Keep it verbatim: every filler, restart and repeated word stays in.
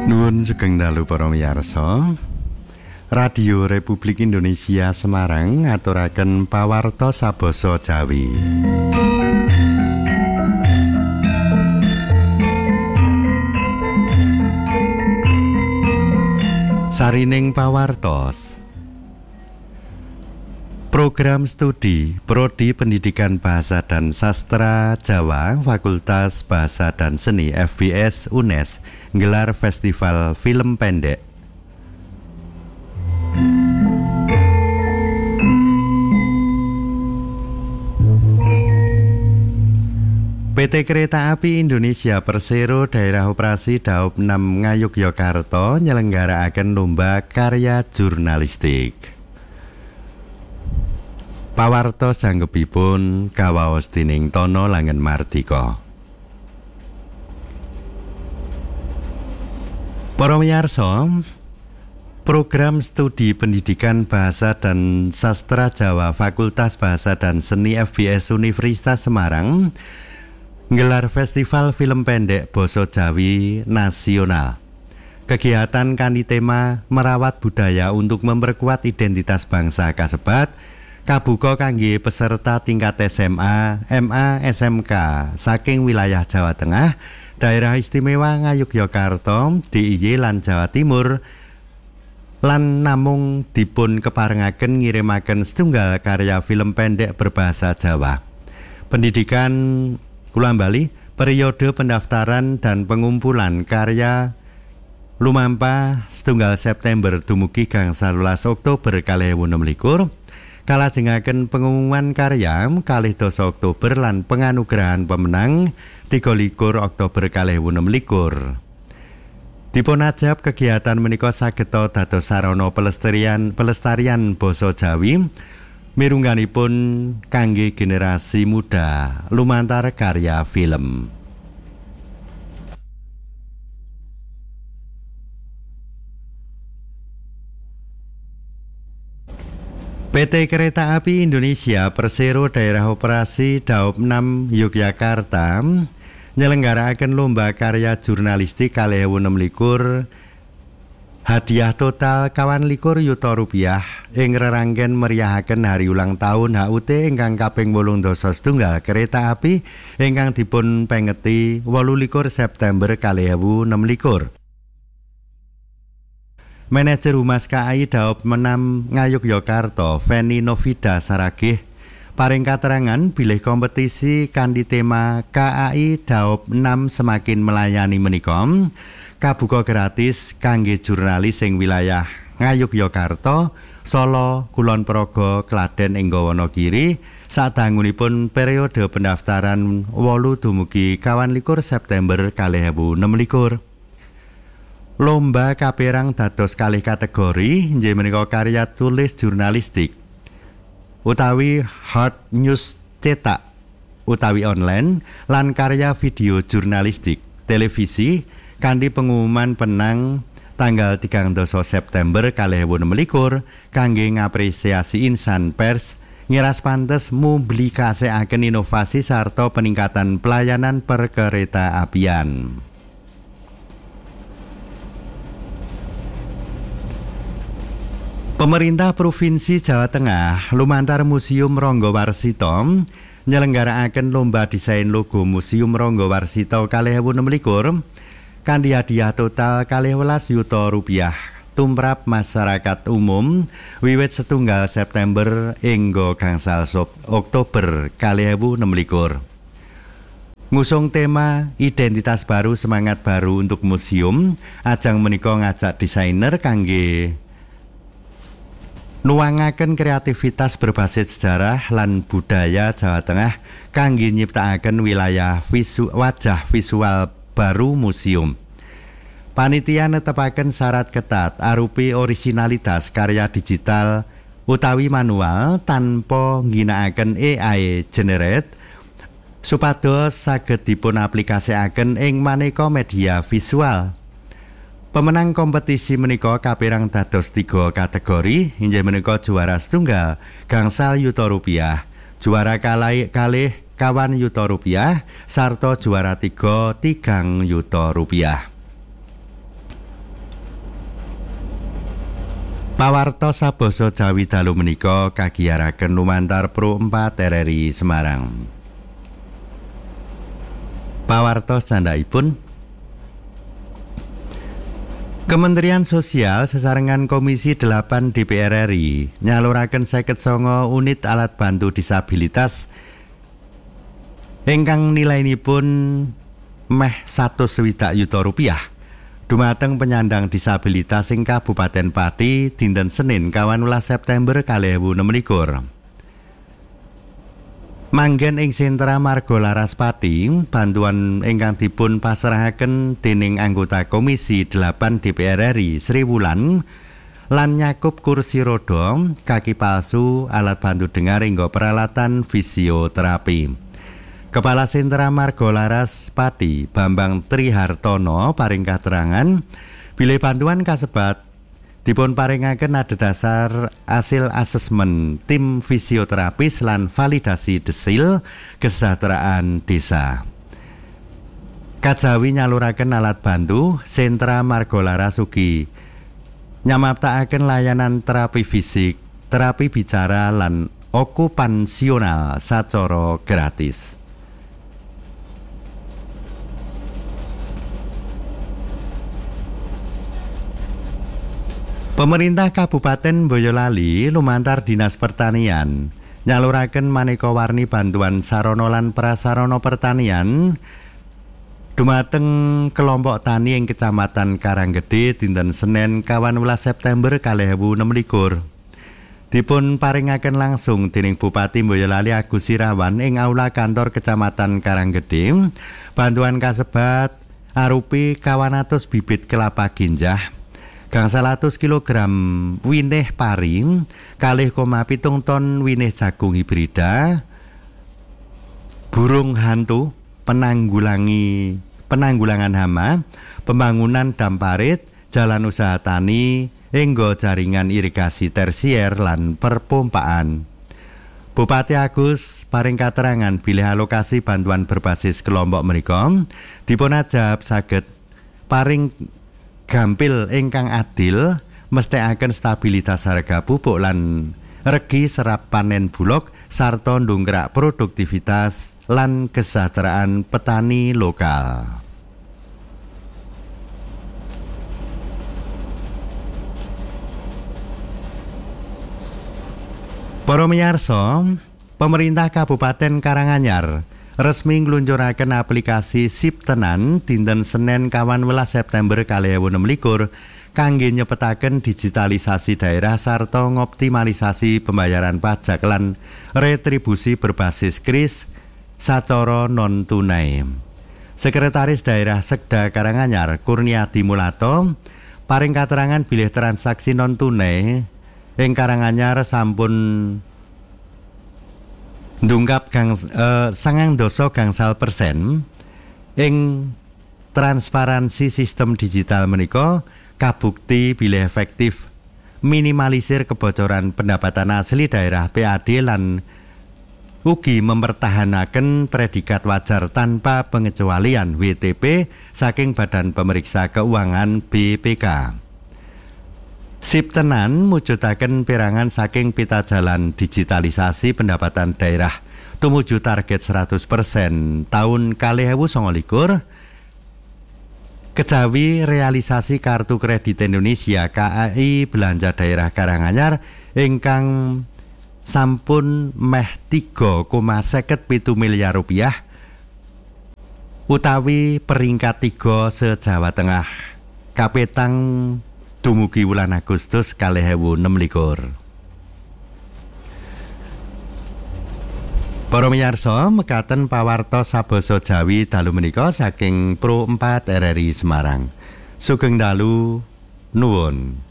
Nuwun sugeng dalu para miyarsa. Radio Republik Indonesia Semarang ngaturaken pawarta sabasa Jawi. Sarining pawartos. Program studi Prodi Pendidikan Bahasa dan Sastra Jawa Fakultas Bahasa dan Seni F B S U N E S nggelar festival film pendek. P T Kereta Api Indonesia Persero Daerah Operasi Daop enam Ngayogyakarta nyelenggarakaken lomba karya jurnalistik. Pawartos sanggepipun kawaos dening Tono Langen Mardika. Para miyarsa, program studi Pendidikan Bahasa dan Sastra Jawa Fakultas Bahasa dan Seni F B S Universitas Semarang nggelar festival film pendek Basa Jawi Nasional. Kegiatan kanthi tema merawat budaya untuk memperkuat identitas bangsa kasebat kabuka kangge peserta tingkat S M A, M A, S M K saking wilayah Jawa Tengah, Daerah Istimewa Ngayogyakarta, D I Y lan Jawa Timur, lan namung dipun keparengaken ngirimaken setunggal karya film pendek berbahasa Jawa. Pendidikan ulang bali, periode pendaftaran dan pengumpulan karya lumampah setunggal September dumugi gangsal welas Oktober kalih ewu enem likur. Kalajengaken pengumuman karya kalih dasa Oktober lan penganugerahan pemenang tiga likur Oktober kalih ewu enem likur. Dipunajab kegiatan menika sageta dados sarana pelestarian pelestarian basa Jawi mirungganipun kangge generasi muda lumantar karya film. P T Kereta Api Indonesia Persero Daerah Operasi Daop enam Yogyakarta nyelenggarakaken lomba karya jurnalistik kalih ewu enem likur. Hadiah total kawan likur yuta rupiah ing rerangken meriahaken hari ulang tahun H U T ingkang kaping wolung dasa setunggal kereta api ingkang dipun pengeti wolu likur September kalih ewu enem likur. Manajer Humas K A I Daop enam Ngayogyakarta, Feni Novida Saragih, paring katerangan bilih kompetisi kanthi tema K A I Daop enam semakin melayani menika kabuka gratis kangge jurnalis ing wilayah Ngayogyakarta, Solo, Kulon Progo, Kladen ing Wonogiri sadangunipun periode pendaftaran wolu dumugi kawan likur September kalih ewu enem likur. Lomba kapérang dados kalih kategori, inggih menika karya tulis jurnalistik utawi hard news cetak utawi online lan karya video jurnalistik televisi kanthi pengumuman penang tanggal tigang dasa September kalih ewu enem likur kangge ngapresiasi insan pers ngiras pantes mublikasekaken inovasi sarta peningkatan pelayanan perkereta apian. Pemerintah Provinsi Jawa Tengah lumantar Museum Ranggawarsita nyelenggarakaken lomba desain logo Museum Ranggawarsita kalih ewu enem likur kanthi hadiah total kalih welas yuta rupiah tumrap masyarakat umum wiwit setunggal September hingga gangsal Oktober kalih ewu enem likur. Ngusung tema identitas baru semangat baru untuk museum, ajang menika ngajak desainer kangge nuwangaken kreativitas berbasis sejarah lan budaya Jawa Tengah kangge nyiptakaken wilayah visu, wajah visual baru museum. Panitia netepaken syarat ketat arupi orisinalitas karya digital utawi manual tanpa ngginakaken A I generate supados saged dipun aplikasikaken ing maneka media visual. Pemenang kompetisi menika kapérang dados tiga kategori, inggih menika juara setunggal gangsal yuta rupiah, juara kalih kalih kawan yuta rupiah, sarta juara tiga tigang yuta rupiah. Pawarta sabasa Jawi dalu menika kagiyaraken lumantar Pro empat R R I Semarang. Pawarta candhaipun Kementerian Sosial sesarengan Komisi delapan D P R R I nyaluraken seket sanga unit alat bantu disabilitas ingkang nilainipun meh satus swidak yuta rupiah dumateng penyandang disabilitas ing Kabupaten Pati dinten Senin kawan welas September kalih ewu enem likur. Manggen ing sentra Marga Laras Pati, bantuan ingkang dipun pasrahaken dening anggota Komisi delapan D P R R I Sri Wulan lan nyakup kursi roda, kaki palsu, alat bantu dengar hingga peralatan fisioterapi. Kepala Sentra Marga Laras Pati Bambang Trihartono paring katerangan bilih bantuan kasebat dipun paringaken adhedhasar hasil asesmen tim fisioterapis lan validasi desil kesejahteraan desa. Kajawi nyaluraken alat bantu, Sentra Marga Laras ugi nyamaptakaken layanan terapi fisik, terapi bicara lan okupansional sacara gratis. Pemerintah Kabupaten Boyolali lumantar Dinas Pertanian nyaluraken maneka warni bantuan sarana lan prasarana pertanian dumateng kelompok tani ing Kecamatan Karanggede dinten Senin kawan welas September kalih ewu enem likur. Dipun paringaken langsung dening Bupati Boyolali Agus Irawan ing aula kantor Kecamatan Karanggede. Bantuan kasebat arupi kawan atus bibit kelapa ginjah, gangsal atus kilogram winih pari, kalih koma pitung ton winih jagung hibrida, burung hantu, penanggulangi penanggulangan hama, pembangunan dam parit, jalan usaha tani, hingga jaringan irigasi tersier lan perpompaan. Bupati Agus paring katerangan bilih alokasi bantuan berbasis kelompok menika dipun ajab saged paring gampil ingkang adil, mesthekaken stabilitas harga pupuk lan regi serap panen bulog sarta ndongkrak produktivitas lan kesejahteraan petani lokal. Para miyarsa, pemerintah Kabupaten Karanganyar resmi ngluncuraken aplikasi Sip Tenan dinten Senin kawan welas September kalih ewu enem likur kangge nyepetaken digitalisasi daerah sarta ngoptimalisasi pembayaran pajak lan retribusi berbasis kris sacara non tunai. Sekretaris Daerah Sekda Karanganyar Kurniadi Mulato paring katerangan bilih transaksi non tunai ing Karanganyar sampun ndungkap gang eh, sangang doso gangsal persen ing transparansi sistem digital menika kabukti bilih efektif minimalisir kebocoran pendapatan asli daerah P A D lan ugi mempertahanaken predikat wajar tanpa pengecualian W T P saking Badan Pemeriksa Keuangan B P K. Sip Tenan mujudaken perangan saking pita jalan digitalisasi pendapatan daerah tumuju target seratus persen tahun kalih ewu sanga likur. Kejawi realisasi kartu kredit Indonesia K A I belanja daerah Karanganyar ingkang sampun meh tiga koma seket pitu miliar rupiah utawi peringkat tiga se-Jawa Tengah kapetang dumugi wulan Agustus kalih ewu enem likur. Para miyarsa, mekaten pawarta sabasa Jawi dalu menika saking Pro empat R R I Semarang. Sugeng dalu nuwun.